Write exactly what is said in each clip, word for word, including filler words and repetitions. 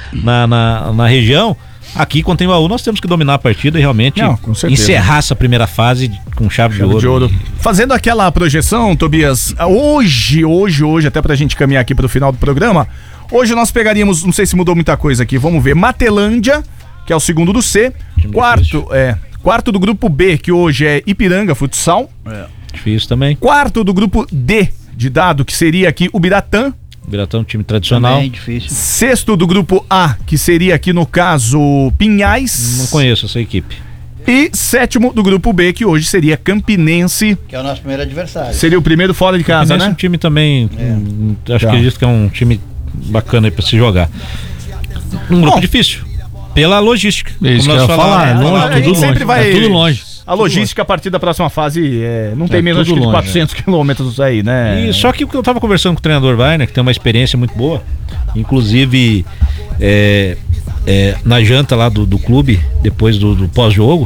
na, na, na região. Aqui contra o Embaú nós temos que dominar a partida e realmente Não, com certeza. encerrar essa primeira fase com chave, chave de, ouro. de ouro. Fazendo aquela projeção, Tobias, hoje, hoje, hoje, até pra gente caminhar aqui pro final do programa, hoje nós pegaríamos, não sei se mudou muita coisa aqui, vamos ver, Matelândia, que é o segundo do C, Time quarto, difícil. é, quarto do grupo B, que hoje é Ipiranga Futsal, É. Difícil também. quarto do grupo D, de dado, que seria aqui o Biratã, Biratã, um time tradicional. Também difícil. sexto do grupo A, que seria aqui no caso Pinhais. Não conheço essa equipe. E sétimo do grupo B, que hoje seria Campinense. Que é o nosso primeiro adversário. Seria o primeiro fora de casa, Campinense é né? um time também, hum, acho Tá. que acredito que é um time bacana aí pra se jogar. Um grupo Bom. difícil. Pela logística. Isso que eu ia falar, é longe, a gente tudo longe. sempre vai- É tudo longe. A logística a partir da próxima fase é, não tem É menos tudo de longe, quatrocentos quilômetros aí, né? E só que eu tava conversando com o treinador Wagner, que tem uma experiência muito boa, inclusive é, é, na janta lá do, do clube, depois do, do pós-jogo,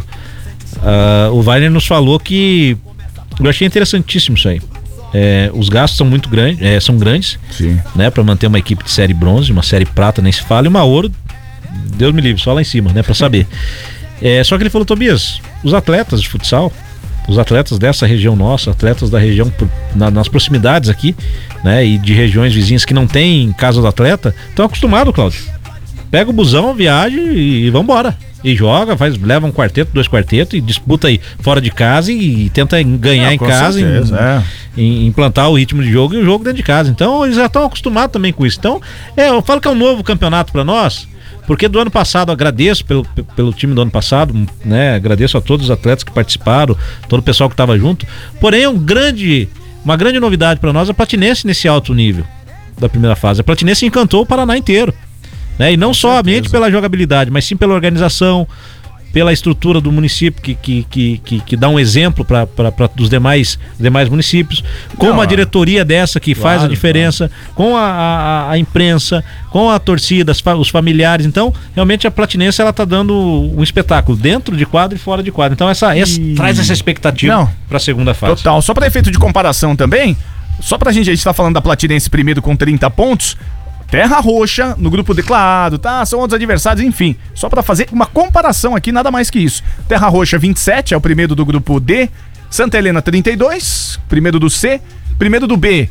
uh, o Wagner nos falou que eu achei interessantíssimo isso aí. É, os gastos são muito grandes, é, são grandes, Sim. né, para manter uma equipe de série bronze, uma série prata nem se fala, e uma ouro, Deus me livre, só lá em cima, né, para saber. É, só que ele falou, Tobias, os atletas de futsal, os atletas dessa região nossa, atletas da região na, nas proximidades aqui, né, e de regiões vizinhas que não tem casa do atleta, estão acostumados, Cláudio. Pega o busão, viaja e, e vambora. E joga, faz, leva um quarteto, dois quartetos e disputa aí fora de casa e, e tenta ganhar Ah, em com casa, certeza, em, em implantar o ritmo de jogo e o jogo dentro de casa. Então eles já estão acostumados também com isso. Então, é, eu falo que é um novo campeonato para nós. Porque do ano passado, agradeço pelo, pelo time do ano passado, né? Agradeço a todos os atletas que participaram, todo o pessoal que estava junto. Porém, é um grande, uma grande novidade para nós a Platinense nesse alto nível da primeira fase. A Platinense encantou o Paraná inteiro, né? E não somente pela jogabilidade, mas sim pela organização, pela estrutura do município que, que, que, que, que dá um exemplo para os demais, demais municípios, com Não, uma diretoria dessa que claro, faz a diferença, com a, a, a imprensa, com a torcida, os familiares. Então, realmente a Platinense ela tá dando um espetáculo dentro de quadro e fora de quadro. Então, essa, essa E... traz essa expectativa Não. para a segunda fase. Total. Só para efeito de comparação também, só pra gente, a gente tá falando da Platinense primeiro com trinta pontos, Terra Roxa no grupo D, claro, tá? São outros adversários, enfim. Só pra fazer uma comparação aqui, nada mais que isso. Terra Roxa vinte e sete, é o primeiro do grupo D. Santa Helena trinta e dois, primeiro do C. Primeiro do B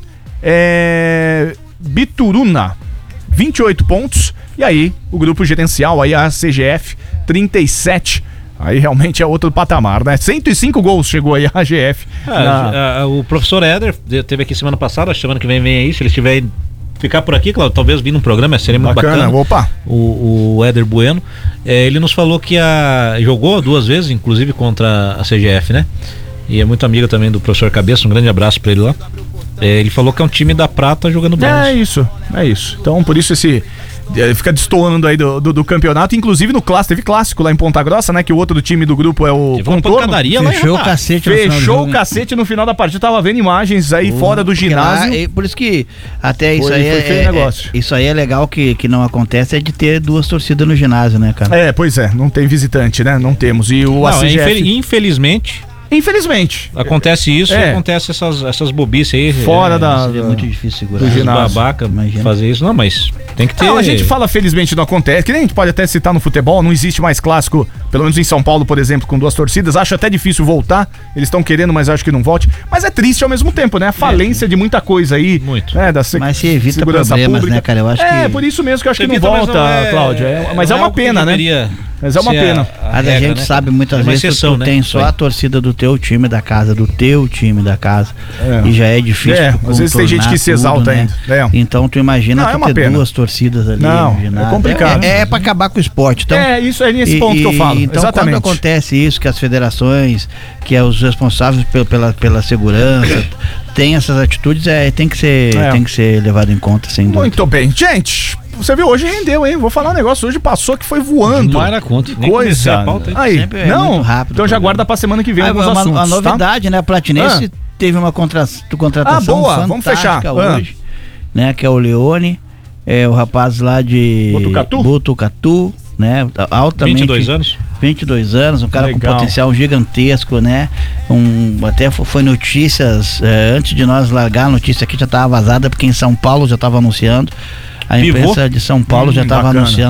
é Bituruna, vinte e oito pontos. E aí, o grupo gerencial, aí a C G F, trinta e sete. Aí realmente é outro patamar, né? cento e cinco gols chegou aí a A G F. Ah, na... a- a- o professor Éder teve aqui semana passada, semana que vem vem aí, se ele estiver ficar por aqui, Cláudio, talvez vir num programa, seria muito Bacana, bacana. opa. O, o Éder Bueno, é, ele nos falou que a, jogou duas vezes, inclusive contra a C G F, né? E é muito amigo também do professor Cabeça, um grande abraço pra ele lá. É, ele falou que é um time da prata jogando bronze. É isso, é isso. Então, por isso esse... é, fica destoando aí do, do, do campeonato. Inclusive no clássico, teve clássico lá em Ponta Grossa, né? Que o outro do time do grupo é o Teve uma Contorno. pancadaria lá em Fechou o Rapaz. cacete no final do Fechou jogo, o né? cacete no final da partida. Tava vendo imagens aí fora do Porque lá, ginásio. é, por isso que até isso Foi- aí foi é, feio o é- negócio. é- isso aí é legal que, que não acontece, é de ter duas torcidas no ginásio, né, cara? É, pois é, não tem visitante, né? Não temos. E o Não, A C G F... infel- infelizmente Infelizmente. acontece isso, É. acontece essas, essas bobices aí. Fora é, da... Seria muito difícil segurar. do os ginásio. babaca Imagina. fazer isso. Não, mas tem que ter. Não, a gente fala felizmente não acontece, que nem a gente pode até citar no futebol, não existe mais clássico, pelo menos em São Paulo, por exemplo, com duas torcidas, acho até difícil voltar, eles estão querendo, mas acho que não volte, mas é triste ao mesmo tempo, né, a falência de muita coisa aí, Muito. né, da se- Mas se evita segurança problemas, pública. né, cara? Eu acho é, que- por isso mesmo que eu acho que não Evita, mas volta, não é- Cláudio, é- mas não é uma algo que pena, né, deveria mas é uma ser pena. a- a Mas a regra, gente né? sabe muitas É uma vezes exceção, que tu né? tem Isso só aí. a torcida do teu time da casa, do teu time da casa. É. E já é difícil. É, tu às vezes tem gente contornar que se tudo, exalta né? ainda. É. Então tu imagina Não, é tu uma ter pena. duas torcidas ali Não, no ginásio. é complicado. É, é, é pra acabar com o esporte. Então, É, isso é nesse e- ponto que eu e- falo, Então exatamente. quando acontece isso, que as federações, que é os responsáveis pela, pela, pela segurança, tem essas atitudes, é, tem, que ser, É. tem que ser levado em conta, sem dúvida. Muito bem, gente, você viu, hoje rendeu, hein, vou falar um negócio, hoje passou que foi voando. Não era conta. Nem comecei Coisa. a pauta, hein? Aí, Sempre é não, muito rápido então o já programa. guarda pra semana que vem Ah, alguns uma, assuntos, uma tá? novidade, né? A Platinense Ah. teve uma contra, contratação Ah, boa, vamos fechar. fantástica Ah. hoje, né? Que é o Leone, é o rapaz lá de Botucatu? Botucatu, né? Altamente, vinte e dois anos. vinte e dois anos, um cara Legal. com potencial gigantesco, né? Um, até fo- foi notícias, eh, antes de nós largar a notícia aqui já estava vazada, porque em São Paulo já estava anunciando. A Pivô? imprensa de São Paulo Hum, já estava bacana. anunciando